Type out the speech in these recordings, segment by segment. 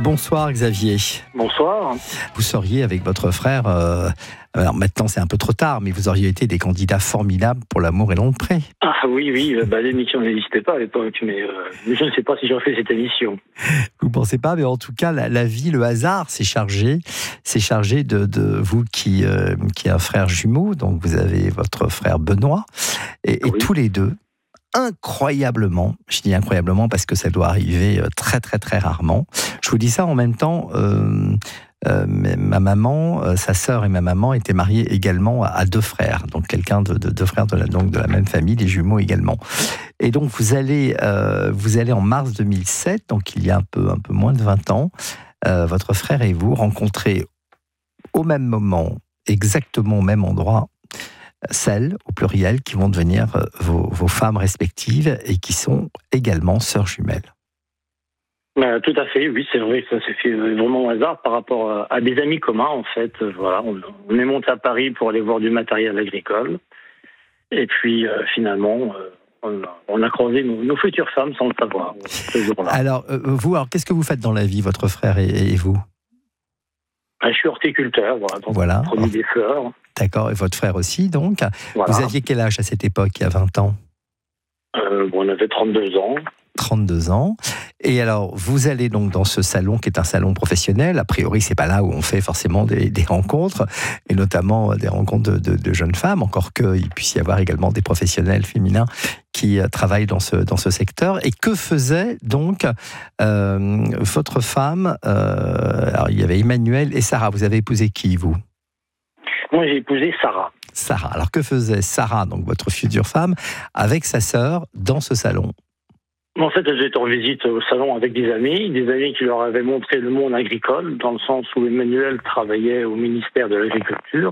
Bonsoir Xavier. Bonsoir. Vous seriez avec votre frère, alors maintenant c'est un peu trop tard, mais vous auriez été des candidats formidables pour l'amour et long pré. Ah oui, l'émission n'existait pas à l'époque, mais je ne sais pas si j'aurais fait cette émission. Vous ne pensez pas, mais en tout cas, la vie, le hasard s'est chargé de vous qui est un frère jumeau, donc vous avez votre frère Benoît, et tous les deux, incroyablement, je dis incroyablement parce que ça doit arriver très très très rarement. Je vous dis ça en même temps, ma maman, sa sœur et ma maman étaient mariées également à deux frères, donc quelqu'un de deux frères de la même famille, des jumeaux également. Et donc vous allez en mars 2007, donc il y a un peu moins de 20 ans, votre frère et vous rencontrez au même moment, exactement au même endroit, celles, au pluriel, qui vont devenir vos femmes respectives et qui sont également sœurs jumelles. Tout à fait, oui, c'est vrai que ça s'est fait vraiment au hasard par rapport à des amis communs, en fait. Voilà, on est monté à Paris pour aller voir du matériel agricole. Et puis, finalement, on a croisé nos futures femmes sans le savoir, ce jour-là. Alors, qu'est-ce que vous faites dans la vie, votre frère et vous ? Je suis horticulteur, voilà, donc produit des fleurs. D'accord, et votre frère aussi, donc. Voilà. Vous aviez quel âge à cette époque, il y a 20 ans ? On avait 32 ans. 32 ans. Et alors, vous allez donc dans ce salon qui est un salon professionnel. A priori, c'est pas là où on fait forcément des rencontres, et notamment des rencontres de jeunes femmes, encore qu'il puisse y avoir également des professionnels féminins qui travaillent dans ce secteur. Et que faisait donc votre femme alors, il y avait Emmanuel et Sarah. Vous avez épousé qui, vous ? Moi, j'ai épousé Sarah. Sarah. Alors, que faisait Sarah, donc votre future femme, avec sa sœur dans ce salon ? En fait, elles étaient en visite au salon avec des amis qui leur avaient montré le monde agricole, dans le sens où Emmanuel travaillait au ministère de l'Agriculture.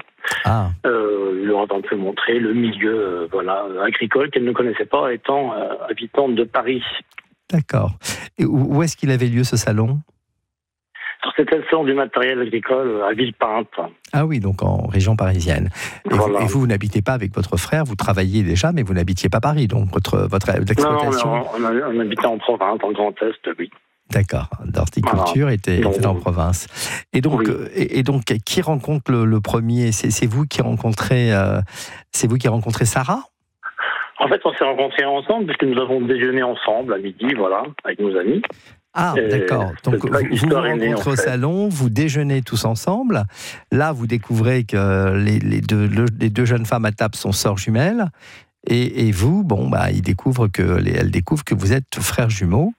Il leur a un peu montré le milieu agricole qu'elle ne connaissait pas, étant habitante de Paris. D'accord. Et où est-ce qu'il avait lieu ce salon ? C'était le salon du matériel agricole à Villepinte. Ah oui, donc en région parisienne. Et vous n'habitez pas avec votre frère, vous travailliez déjà, mais vous n'habitiez pas Paris, donc votre exploitation... Non, on habitait en province, dans le Grand Est, oui. D'accord, l'horticulture était en province. Et donc, qui rencontre le premier ? C'est vous qui rencontrez Sarah ? En fait, on s'est rencontrés ensemble, puisque nous avons déjeuné ensemble à midi, avec nos amis. Ah, d'accord. Donc, vous rencontrez au salon, vous déjeunez tous ensemble. Là, vous découvrez que les deux jeunes femmes à table sont sœurs jumelles. Et vous, elle découvre que vous êtes frères jumeaux.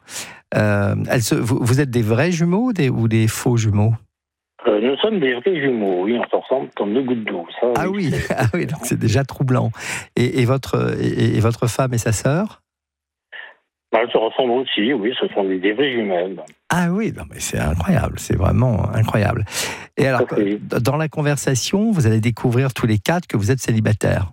Vous êtes des vrais jumeaux ou des faux jumeaux ? Nous sommes des vrais jumeaux, oui, on se ressemble comme deux gouttes d'eau. Ça, oui, donc c'est déjà troublant. Et votre femme et sa sœur ? Elles se ressemblent aussi, oui, ce sont des vraies jumelles. Ah oui, non, mais c'est incroyable, c'est vraiment incroyable. Et alors, dans la conversation, vous allez découvrir tous les quatre que vous êtes célibataires.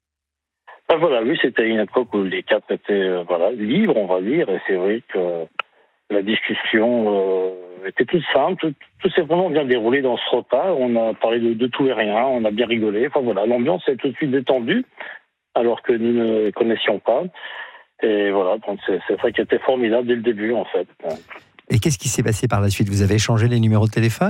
Oui, c'était une époque où les quatre étaient libres, on va dire, et c'est vrai que la discussion était toute simple, tout s'est vraiment bien déroulé dans ce repas, on a parlé de tout et rien, on a bien rigolé, l'ambiance est tout de suite détendue, alors que nous ne connaissions pas. Et donc c'est ça qui était formidable dès le début, en fait. Et qu'est-ce qui s'est passé par la suite ? Vous avez échangé les numéros de téléphone ?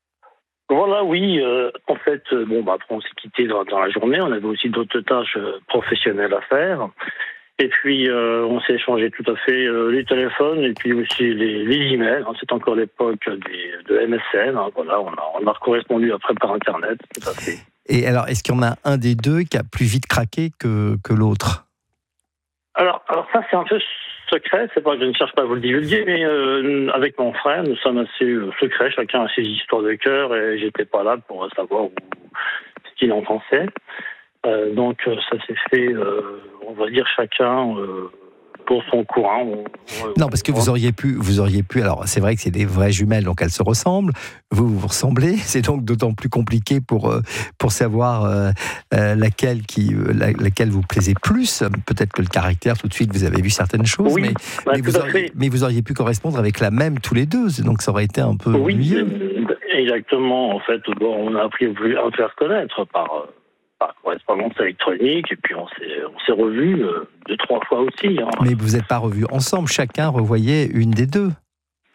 Oui. En fait, après on s'est quittés dans la journée. On avait aussi d'autres tâches professionnelles à faire. Et puis, on s'est échangé tout à fait les téléphones et puis aussi les emails. C'est encore l'époque de MSN. On a correspondu après par Internet, tout à fait. Et alors, est-ce qu'il y en a un des deux qui a plus vite craqué que l'autre ? Alors ça, c'est un peu secret. C'est pas que je ne cherche pas à vous le divulguer, mais avec mon frère, nous sommes assez secrets. Chacun a ses histoires de cœur et j'étais pas là pour savoir ce qu'il en pensait. Donc ça s'est fait, on va dire chacun pour son courant. Non, parce que vous auriez pu. Alors, c'est vrai que c'est des vraies jumelles, donc elles se ressemblent. Vous ressemblez. C'est donc d'autant plus compliqué pour savoir laquelle vous plaisez plus. Peut-être que le caractère, tout de suite, vous avez vu certaines choses, mais vous auriez pu correspondre avec la même tous les deux. Donc, ça aurait été un peu mieux. Exactement. En fait, on a appris à faire connaître par correspondance électronique, et puis on s'est revus 2-3 fois aussi. Mais vous n'êtes pas revus ensemble, chacun revoyait une des deux. Ça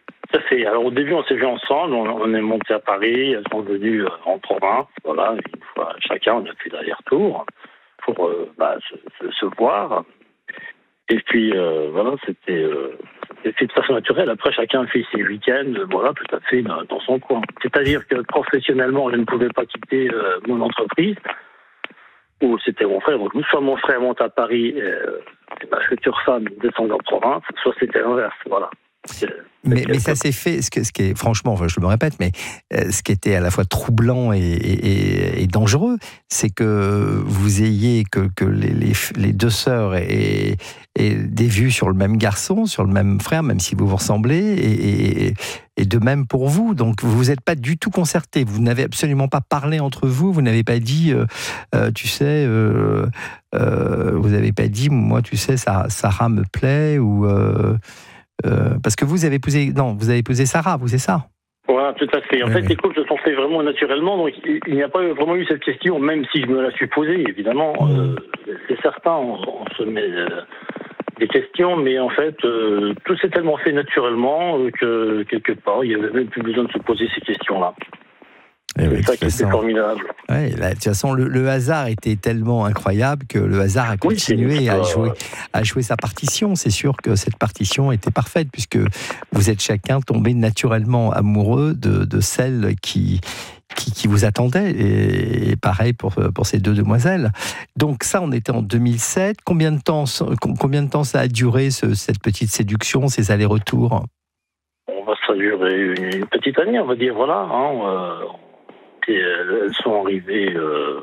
fait. Alors au début, on s'est vu ensemble, on est monté à Paris, elles sont venues en province, voilà, une fois chacun, on a fait l'aller-retour pour se voir. Et puis voilà, c'était fait de façon naturelle. Après, chacun fait ses week-ends, voilà, tout à fait dans son coin. C'est-à-dire que professionnellement, je ne pouvais pas quitter mon entreprise, où c'était mon frère. Donc, soit mon frère monte à Paris, et ma future femme descend en province, soit c'était l'inverse, voilà. Mais ça s'est fait, ce qui est, franchement, je me répète, mais ce qui était à la fois troublant et dangereux, c'est que vous ayez que les deux sœurs aient des vues sur le même garçon, sur le même frère, même si vous vous ressemblez, et de même pour vous. Donc vous vous êtes pas du tout concertés, vous n'avez absolument pas parlé entre vous, vous n'avez pas dit, tu sais, vous n'avez pas dit, moi, tu sais, Sarah me plaît, ou... parce que vous avez épousé Sarah, c'est ça? Voilà, tout à fait. En fait, les couples se sont faits vraiment naturellement, donc il n'y a pas vraiment eu cette question, même si je me la suis posée, évidemment. C'est certain, on se met des questions, mais en fait, tout s'est tellement fait naturellement que quelque part, il n'y avait même plus besoin de se poser ces questions-là. C'est ça qui était formidable. Ouais, de toute façon, le hasard était tellement incroyable que le hasard a continué à jouer sa partition. C'est sûr que cette partition était parfaite, puisque vous êtes chacun tombé naturellement amoureux de celle qui vous attendait, et pareil pour ces deux demoiselles. Donc ça, on était en 2007. Combien de temps ça a duré, cette petite séduction, ces allers-retours? Ça a duré une petite année, on va dire, voilà. Elles sont arrivées,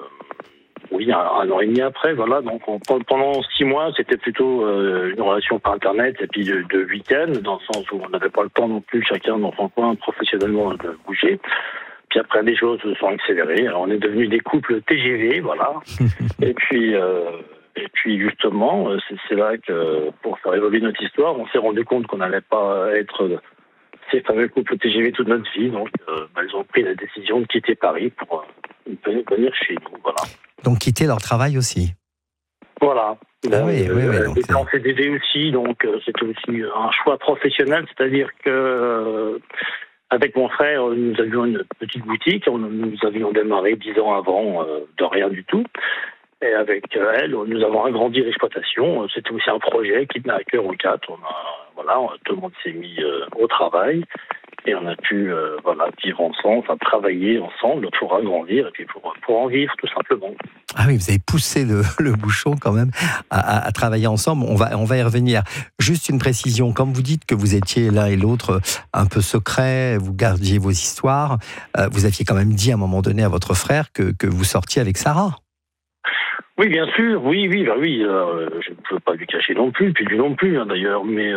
un an et demi après, voilà. Donc pendant 6 mois, c'était plutôt une relation par Internet et puis de week-end, dans le sens où on n'avait pas le temps non plus, chacun dans son coin, professionnellement, de bouger. Puis après, les choses se sont accélérées. Alors, on est devenus des couples TGV, voilà. Et puis justement, c'est là que, pour faire évoluer notre histoire, on s'est rendu compte qu'on n'allait pas être ces fameux couples TGV toute notre vie. Donc, elles ont pris la décision de quitter Paris pour venir chez nous, voilà. Donc, quitter leur travail aussi. Voilà. Oui. C'était en CDD aussi, donc c'était aussi un choix professionnel, c'est-à-dire que avec mon frère, nous avions une petite boutique, nous avions démarré 10 ans avant de rien du tout. Et avec elle, nous avons agrandi l'exploitation. C'était aussi un projet qui tenait à cœur aux 4. Tout le monde s'est mis au travail et on a pu vivre ensemble, travailler ensemble pour agrandir et puis pour en vivre tout simplement. Ah oui, vous avez poussé le bouchon quand même à travailler ensemble. On va y revenir. Juste une précision, comme vous dites que vous étiez l'un et l'autre un peu secrets, vous gardiez vos histoires, vous aviez quand même dit à un moment donné à votre frère que vous sortiez avec Sarah. Oui, bien sûr, oui. Je ne peux pas lui cacher non plus, puis lui non plus d'ailleurs, mais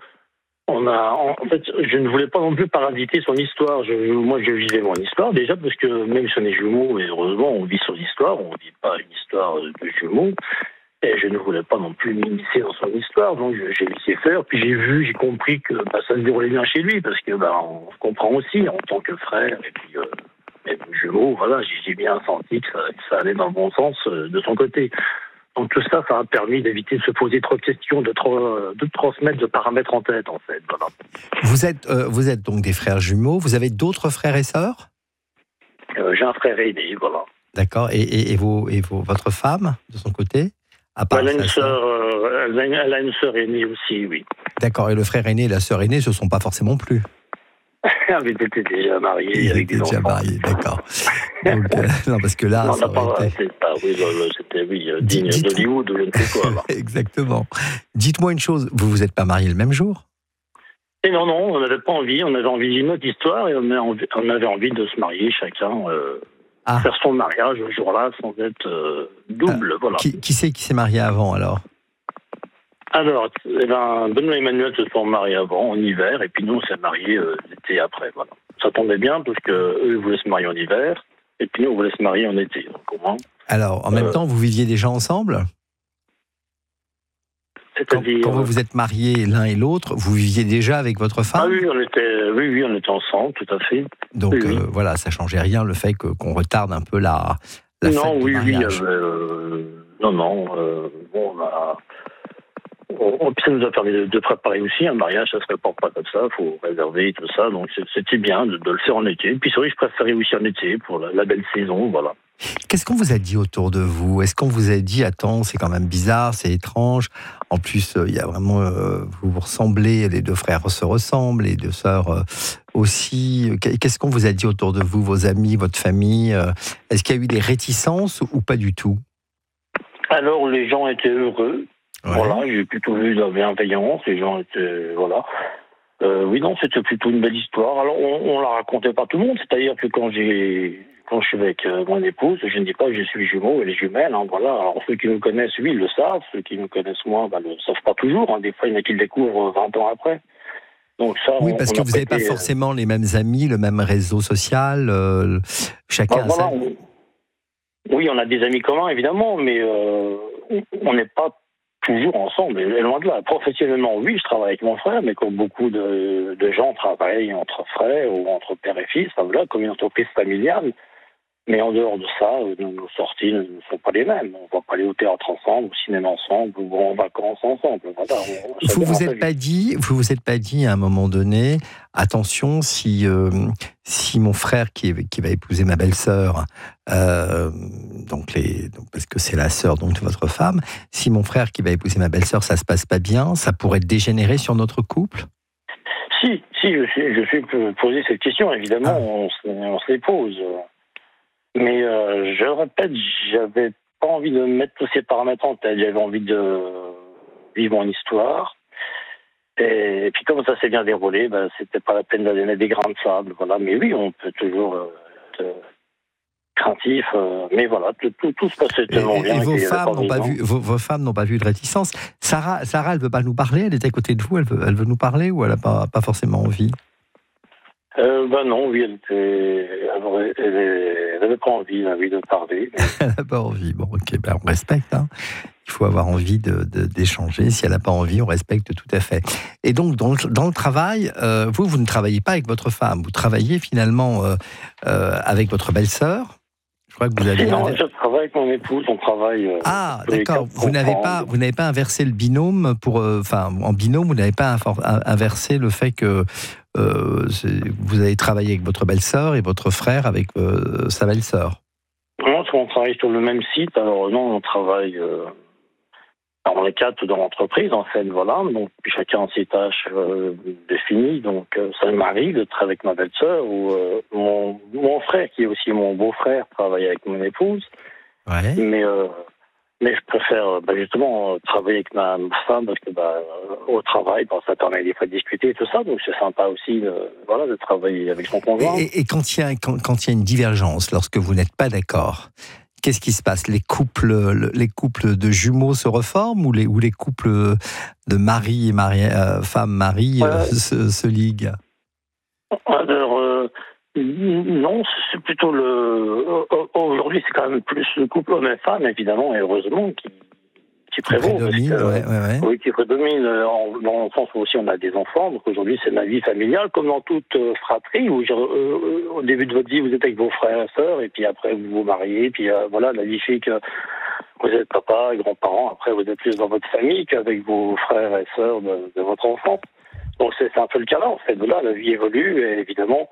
en fait, je ne voulais pas non plus parasiter son histoire. Moi, je vivais mon histoire déjà, parce que même si on est jumeaux, et heureusement, on vit son histoire, on ne vit pas une histoire de jumeaux, et je ne voulais pas non plus m'immiscer dans son histoire, donc j'ai laissé faire, puis j'ai compris que ça se déroulait bien chez lui, parce que on se comprend aussi en tant que frère, et puis jumeaux, voilà, j'ai bien senti que ça allait dans le bon sens de son côté. Donc tout ça a permis d'éviter de se poser trop de questions, de transmettre de paramètres en tête, en fait. Voilà. Vous êtes donc des frères jumeaux. Vous avez d'autres frères et sœurs? J'ai un frère aîné, voilà. D'accord. Et votre femme, de son côté, à part elle a une sœur aînée aussi, oui. D'accord. Et le frère aîné et la sœur aînée, ce ne sont pas forcément plus. Mais ils étaient déjà mariés. Ils étaient déjà mariés, d'accord. Donc, non, parce que là, ça aurait été... C'était digne d'Hollywood, je ne sais quoi. Exactement. Dites-moi une chose, vous vous êtes pas mariés le même jour? Et non, on n'avait pas envie. On avait envie d'une autre histoire et on avait envie de se marier chacun, faire son mariage ce jour-là sans être double. Voilà. Qui c'est qui s'est marié avant alors? Alors, Benoît et Emmanuel se sont mariés avant, en hiver, et puis nous, on s'est mariés l'été après. Voilà. Ça tombait bien, parce qu'eux voulaient se marier en hiver, et puis nous, on voulait se marier en été. Donc, alors, en même temps, vous viviez déjà ensemble? C'est-à-dire... Quand vous vous êtes mariés l'un et l'autre, vous viviez déjà avec votre femme? Ah oui, on était ensemble, tout à fait. Donc, voilà, ça ne changeait rien, le fait qu'on retarde un peu la fête du mariage. Non, on a... Puis ça nous a permis de préparer aussi un mariage, ça se prépare pas comme ça, il faut réserver tout ça, donc c'était bien de le faire en été. Puis c'est vrai que je préférais aussi en été pour la belle saison, voilà. Qu'est-ce qu'on vous a dit autour de vous? Est-ce qu'on vous a dit, attends, c'est quand même bizarre, c'est étrange, en plus, il y a vraiment, vous vous ressemblez, les deux frères se ressemblent, les deux sœurs aussi. Qu'est-ce qu'on vous a dit autour de vous, vos amis, votre famille? Est-ce qu'il y a eu des réticences ou pas du tout? Alors les gens étaient heureux, Ouais. voilà, j'ai plutôt vu de la bienveillance, les gens étaient, voilà. Oui, non, c'était plutôt une belle histoire. Alors on la racontait pas à tout le monde, c'est-à-dire que quand je suis avec mon épouse, je ne dis pas que je suis jumeau et les jumelles, hein, voilà. Alors ceux qui nous connaissent, oui, ils le savent, ceux qui nous connaissent moins, le savent pas toujours, hein. Des fois, il y en a qui le découvrent 20 ans après. Donc ça, Oui, parce que vous n'avez pas forcément les mêmes amis, le même réseau social, chacun a voilà, sa... oui, on a des amis communs, évidemment, mais on n'est pas toujours ensemble, et loin de là. Professionnellement, oui, je travaille avec mon frère, mais comme beaucoup de gens travaillent entre frères ou entre père et fils, voilà, comme une entreprise familiale. Mais en dehors de ça, nos sorties ne sont pas les mêmes. On ne va pas aller au théâtre ensemble, au cinéma ensemble, ou en vacances ensemble. Voilà, Vous vous êtes pas dit à un moment donné, attention, si mon frère qui va épouser ma belle-sœur, parce que c'est la sœur donc de votre femme, si mon frère qui va épouser ma belle-sœur, ça se passe pas bien, ça pourrait dégénérer sur notre couple? Si, je suis posé cette question. Évidemment, on se les pose. Mais je le répète, j'avais pas envie de mettre tous ces paramètres en tête. J'avais envie de vivre mon histoire. Et puis comme ça s'est bien déroulé, c'était pas la peine d'aller mettre des grains de sable. Voilà. Mais oui, on peut toujours être craintif. Mais voilà, tout se passait tellement bien. Et vos femmes n'ont pas vu de réticence. Sarah, elle veut pas nous parler. Elle était à côté de vous. Elle veut nous parler ou elle a pas forcément envie? Non, oui, elle n'avait pas envie de parler. Mais... Elle n'a pas envie. Bon, ok, on respecte. Hein. Il faut avoir envie d'échanger. Si elle n'a pas envie, on respecte tout à fait. Et donc, dans le travail, vous ne travaillez pas avec votre femme. Vous travaillez finalement avec votre belle-sœur. Je crois que vous avez... Non, je travaille avec mon épouse. On travaille... d'accord. Vous n'avez pas inversé le binôme en binôme, vous n'avez pas inversé le fait que vous avez travaillé avec votre belle-sœur et votre frère avec sa belle-sœur. Non, on travaille sur le même site. Alors non, on travaille... on est 4 dans l'entreprise, en fait, voilà. Donc, chacun a ses tâches définies. Donc, ça m'arrive de travailler avec ma belle-sœur ou mon frère, qui est aussi mon beau-frère, travaille avec mon épouse. Ouais. Mais je préfère justement travailler avec ma femme parce que au travail, ça permet des fois de discuter et tout ça. Donc, c'est sympa aussi de travailler avec son conjoint. Et quand il y a une divergence, lorsque vous n'êtes pas d'accord, qu'est-ce qui se passe? Les couples de jumeaux se reforment ou les couples de mari et femme-mari se liguent? Alors, non, c'est plutôt aujourd'hui, c'est quand même plus le couple homme et femme, évidemment, et heureusement, qui prévaut. Oui, qui prédomine, dans le sens où aussi on a des enfants. Donc aujourd'hui, c'est ma vie familiale, comme dans toute fratrie, où au début de votre vie, vous êtes avec vos frères et sœurs, et puis après, vous vous mariez, puis voilà, la vie fait que vous êtes papa, grands-parents, après, vous êtes plus dans votre famille qu'avec vos frères et sœurs de votre enfant. Donc c'est un peu le cas là, en fait. Là, la vie évolue, et évidemment,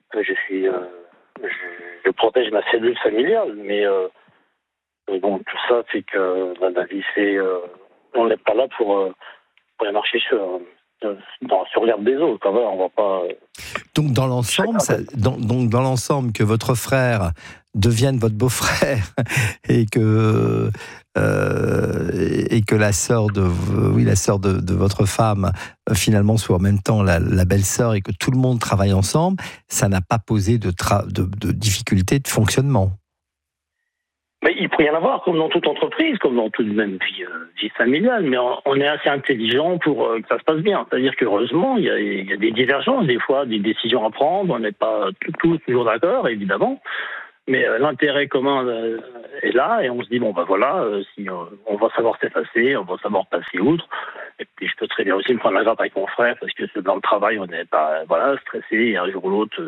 je protège ma cellule familiale, mais donc tout ça fait que la vie fait, on n'est pas là pour marcher sur l'herbe des autres. Quand même, on va pas. Donc dans l'ensemble, que votre frère devienne votre beau-frère et que la sœur de votre femme finalement soit en même temps la belle-sœur et que tout le monde travaille ensemble, ça n'a pas posé de difficultés de fonctionnement. Mais il pourrait y en avoir, comme dans toute entreprise, comme dans toute même vie familiale, mais on est assez intelligent pour que ça se passe bien. C'est-à-dire qu'heureusement, il y a des divergences, des fois, des décisions à prendre, on n'est pas tous toujours d'accord, évidemment, mais l'intérêt commun est là, et on se dit, si on va savoir s'effacer, on va savoir passer outre, et puis je peux très bien aussi me prendre la grappe avec mon frère, parce que dans le travail, on est stressé, et un jour ou l'autre,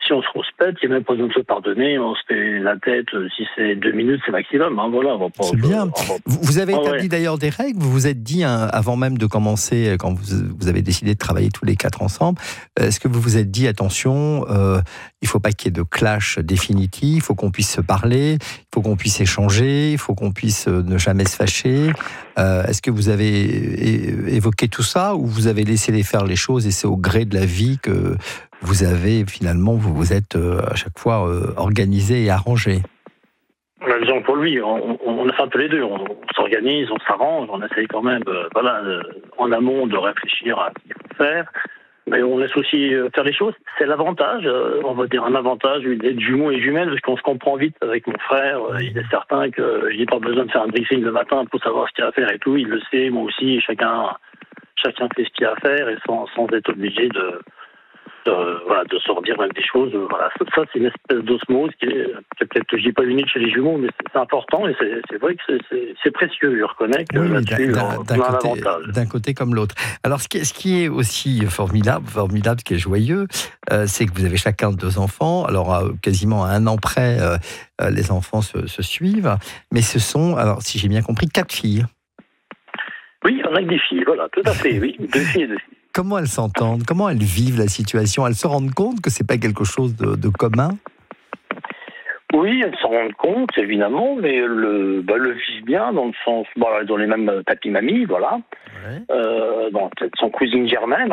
si on se respecte, il n'y a même pas besoin de se pardonner, on se fait la tête, si c'est 2 minutes, c'est maximum. Hein, voilà, on va pas, c'est bien. Vous avez établi d'ailleurs des règles, vous vous êtes dit, avant même de commencer, quand vous avez décidé de travailler tous les 4 ensemble, est-ce que vous vous êtes dit, attention, il ne faut pas qu'il y ait de clash définitif, il faut qu'on puisse se parler, il faut qu'on puisse échanger, il faut qu'on puisse ne jamais se fâcher. Est-ce que vous avez évoqué tout ça, ou vous avez laissé faire les choses et c'est au gré de la vie que vous avez finalement, vous êtes à chaque fois organisé et arrangé? Disons pour lui, on a fait un peu les deux. On s'organise, on s'arrange, on essaye quand même, en amont de réfléchir à ce qu'il faut faire. Mais on laisse aussi faire les choses. C'est l'avantage, on va dire un avantage d'être jumeaux et jumelles, parce qu'on se comprend vite avec mon frère. Il est certain que je n'ai pas besoin de faire un briefing le matin pour savoir ce qu'il y a à faire et tout. Il le sait, moi aussi. Chacun fait ce qu'il y a à faire et sans être obligé de se redire même des choses. Voilà. Ça, c'est une espèce d'osmose qui est peut-être, je dis pas unique chez les jumeaux, mais c'est important et c'est vrai que c'est précieux. Je reconnais que là-dessus, on a un avantage. D'un côté comme l'autre. Alors, ce qui est aussi formidable, ce qui est joyeux, c'est que vous avez chacun 2 enfants. Alors, quasiment à 1 an près, les enfants se suivent. Mais ce sont, alors, si j'ai bien compris, 4 filles. Oui, on a que des filles, voilà, tout à fait, oui. 2 filles et 2 filles. Comment elles s'entendent? Comment elles vivent la situation? Elles se rendent compte que c'est pas quelque chose de commun? Oui, elles s'en rendent compte, évidemment, mais le vivent bien, dans le sens, elles ont les mêmes papy-mamies, voilà. Ouais. Elles sont cousines germaines,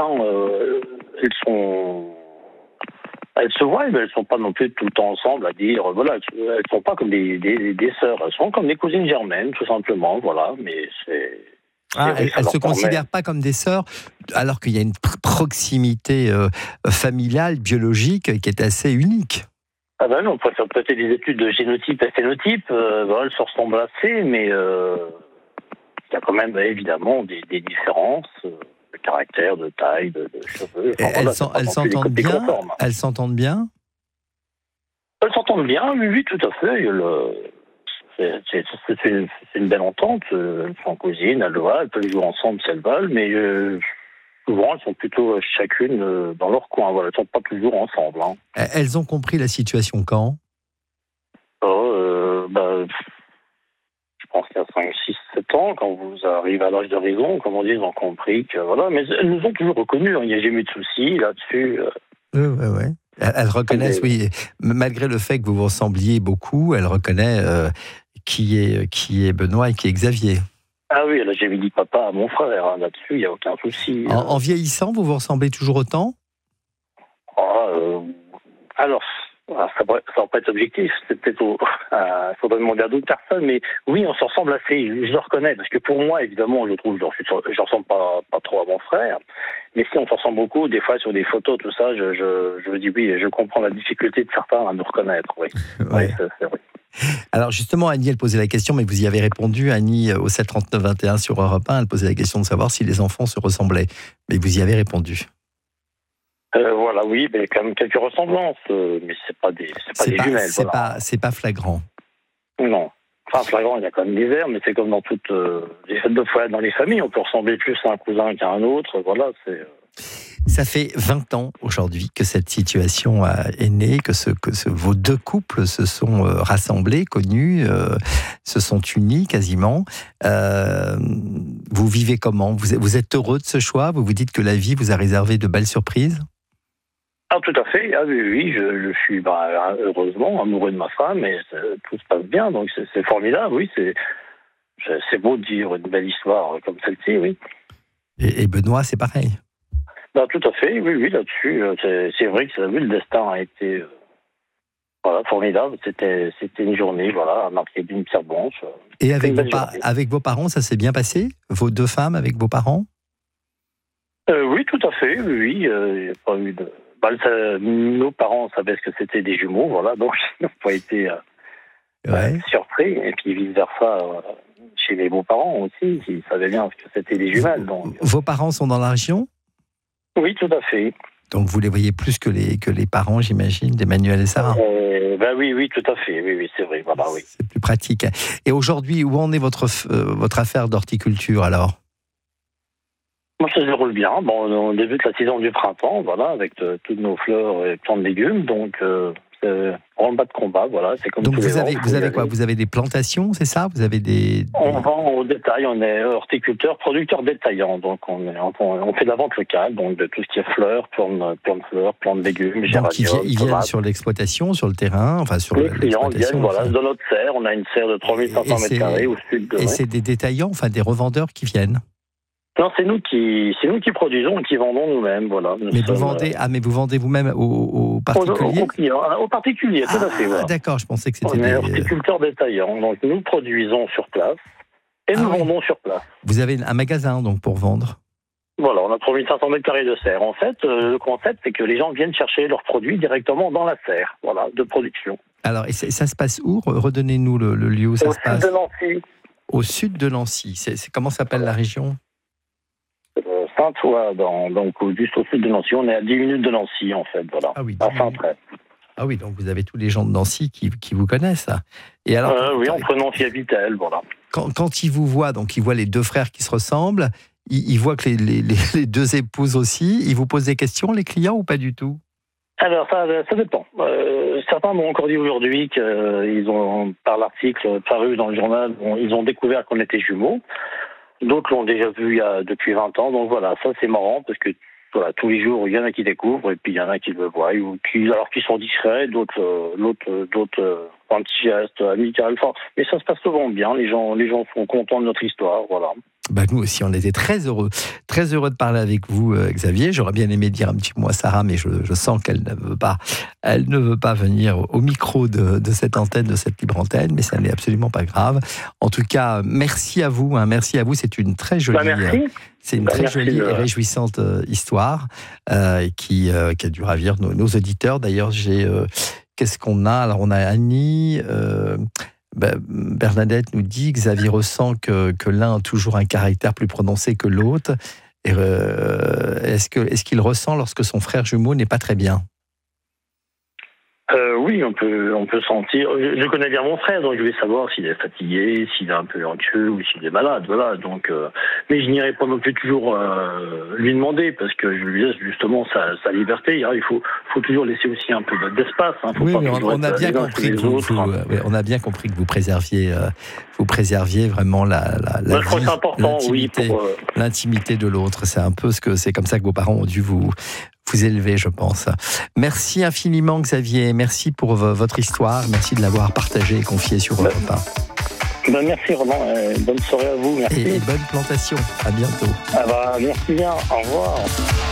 elles se voient, mais elles sont pas non plus tout le temps ensemble à dire, voilà, elles sont pas comme des sœurs, elles sont comme des cousines germaines, tout simplement, voilà, mais c'est... elles ne se considèrent pas comme des sœurs, alors qu'il y a une proximité familiale, biologique, qui est assez unique. Ah ben non, on peut faire peut-être des études de génotype et phénotype, elles se ressemblent assez, mais il y a quand même évidemment des différences de caractère, de taille, de cheveux. Elles s'entendent bien. Elles s'entendent bien. Elles s'entendent bien, oui, tout à fait. C'est une belle entente. Elles sont cousines, elles peuvent jouer ensemble si elles veulent, mais souvent elles sont plutôt chacune dans leur coin. Voilà, elles ne sont pas toujours ensemble. Hein. Elles ont compris la situation quand? Je pense qu'il y a 5, 6, 7 ans, quand vous arrivez à l'âge de raison, comme on dit, ils ont compris que voilà. Mais elles nous ont toujours reconnus. Il n'y a jamais eu de soucis là-dessus. Ouais. Elles reconnaissent, oui, malgré le fait que vous vous ressembliez beaucoup, elles reconnaissent qui est Benoît et qui est Xavier. Ah oui, là j'ai dit papa à mon frère, hein, là-dessus, il n'y a aucun souci. En vieillissant, vous vous ressemblez toujours autant? Alors, ça va pas être objectif, c'est peut-être faudrait demander à d'autres personnes, mais oui, on se ressemble assez, je le reconnais, parce que pour moi, évidemment, je trouve, je ressemble pas trop à mon frère, mais si on se ressemble beaucoup, des fois sur des photos, tout ça, je me dis oui, je comprends la difficulté de certains à nous reconnaître, oui. Ouais. Oui, c'est vrai. Alors justement, Annie, elle posait la question, mais vous y avez répondu, Annie, au 739-21 sur Europe 1, elle posait la question de savoir si les enfants se ressemblaient, mais vous y avez répondu. Voilà, oui, mais quand même quelques ressemblances, mais c'est pas des jumelles. C'est pas flagrant. Non. Enfin, flagrant, il y a quand même divers, mais c'est comme dans toutes les fêtes de foyer dans les familles, on peut ressembler plus à un cousin qu'à un autre, voilà, c'est... Ça fait 20 ans aujourd'hui que cette situation est née, que vos 2 couples se sont rassemblés, connus, se sont unis quasiment. Vous vivez comment? Vous êtes heureux de ce choix? Vous vous dites que la vie vous a réservé de belles surprises? Ah, tout à fait. Ah, oui, je suis heureusement amoureux de ma femme et tout se passe bien, donc c'est formidable, oui. C'est beau de dire une belle histoire comme celle-ci, oui. Et Benoît, c'est pareil? Tout à fait, oui, là-dessus. C'est vrai que le destin a été formidable. C'était une journée, marquée d'une pierre blanche. Et avec vos parents, ça s'est bien passé? Vos 2 femmes avec vos parents? Oui, tout à fait, oui. Il n'y a pas eu de... nos parents savaient ce que c'était des jumeaux, voilà, donc ils n'ont pas été surpris. Et puis vice-versa, chez les beaux-parents aussi, ils savaient bien ce que c'était des jumelles. Donc... Vos parents sont dans la région? Oui, tout à fait. Donc vous les voyez plus que les parents, j'imagine, d'Emmanuel et Sarah? Oui, tout à fait. Oui, c'est vrai. Voilà, oui. C'est plus pratique. Et aujourd'hui, où en est votre affaire d'horticulture alors? Moi, ça se déroule bien. Bon, on débute la saison du printemps, voilà, avec toutes nos fleurs et plants de légumes. Donc, c'est en bas de combat, voilà. C'est comme donc tous les ans, vous avez quoi? Vous avez des plantations, c'est ça? Vous avez On vend au détail. On est horticulteur, producteur détaillant. Donc, on fait de la vente locale, donc de tout ce qui est fleurs, plants de fleurs, plants de légumes, donc ils viennent tomates. sur l'exploitation, sur le terrain, enfin sur Les clients l'exploitation. viennent, voilà, dans notre serre. On a une serre de 3500 mètres carrés au sud de. Et c'est des détaillants, enfin des revendeurs qui viennent? Non, c'est nous qui produisons et qui vendons nous-mêmes, voilà. Mais vous vendez vous-même aux particuliers? Aux particuliers, tout à fait. Voilà. D'accord, je pensais que c'était On est horticulteurs détaillants, donc nous produisons sur place et nous vendons sur place. Vous avez un magasin donc pour vendre? Voilà, on a 3500 mètres carrés de serre. En fait, le concept, c'est que les gens viennent chercher leurs produits directement dans la serre, voilà, de production. Alors, et ça se passe où? Redonnez-nous le lieu où ça se passe. Au sud de Nancy. Au sud de Nancy. Comment s'appelle la région? Saint-Ouen, donc juste au sud de Nancy. On est à 10 minutes de Nancy, en fait, voilà. Ah oui, à Saint-Près. Ah oui, donc vous avez tous les gens de Nancy qui vous connaissent. Et alors, oui, entre Nancy et Vitel, voilà. Quand ils vous voient, donc ils voient les deux frères qui se ressemblent, ils voient que les deux épouses aussi, ils vous posent des questions, les clients, ou pas du tout? Alors, ça dépend. Certains m'ont encore dit aujourd'hui qu'ils ont, par l'article paru dans le journal, ils ont découvert qu'on était jumeaux. D'autres l'ont déjà vu depuis 20 ans. Donc voilà, ça c'est marrant parce que voilà, tous les jours, il y en a qui découvrent et puis il y en a qui le voient ou qui sont discrets, d'autres font un petit geste amical. Enfin, mais ça se passe souvent bien. Les gens sont contents de notre histoire. Voilà. Nous aussi, on était très heureux de parler avec vous, Xavier. J'aurais bien aimé dire un petit mot à Sarah, mais je sens qu'elle ne veut pas venir au micro de cette antenne, de cette libre antenne, mais ça n'est absolument pas grave. En tout cas, merci à vous. Merci à vous. C'est une très jolie, c'est une très jolie et réjouissante histoire qui a dû ravir nos auditeurs. D'ailleurs, qu'est-ce qu'on a? Alors, on a Annie. Bernadette nous dit que Xavier ressent que l'un a toujours un caractère plus prononcé que l'autre. Est-ce qu'il ressent lorsque son frère jumeau n'est pas très bien? Oui, on peut sentir. Je connais bien mon frère, donc je vais savoir s'il est fatigué, s'il est un peu anxieux ou s'il est malade. Voilà. Donc, mais je n'irai pas non plus toujours lui demander parce que je lui laisse justement sa liberté. Hein. Il faut toujours laisser aussi un peu d'espace. Hein. Oui, mais on a bien compris on a bien compris que vous préserviez vraiment la je crois que c'est important, l'intimité de l'autre. C'est comme ça que vos parents ont dû vous élever, je pense. Merci infiniment, Xavier. Merci pour votre histoire. Merci de l'avoir partagée et confiée sur Europe 1. Merci Roland. Bonne soirée à vous. Merci. Et bonne plantation. À bientôt. Merci bien. Au revoir.